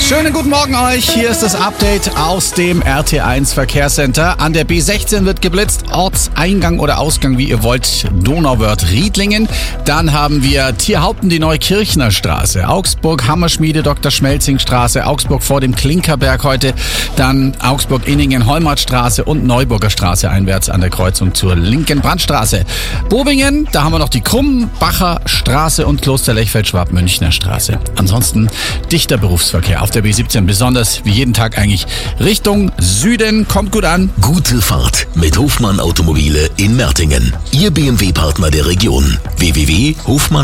Schönen guten Morgen euch. Hier ist das Update aus dem RT1 Verkehrscenter. An der B16 wird geblitzt. Ortseingang oder Ausgang, wie ihr wollt. Donauwörth-Riedlingen. Dann haben wir Tierhaupten, die Neukirchner Straße. Augsburg, Hammerschmiede, Dr. Schmelzing Straße. Augsburg vor dem Klinkerberg heute. Dann Augsburg-Inningen, Heumartstraße und Neuburger Straße einwärts an der Kreuzung zur linken Brandstraße. Bobingen, da haben wir noch die Krumbacher Straße und Klosterlechfeld-Schwab-Münchner Straße. Ansonsten dichter Berufsverkehr auf der B17, besonders wie jeden Tag eigentlich Richtung Süden. Kommt gut an. Gute Fahrt mit Hofmann Automobile in Mertingen. Ihr BMW-Partner der Region. www.hofmann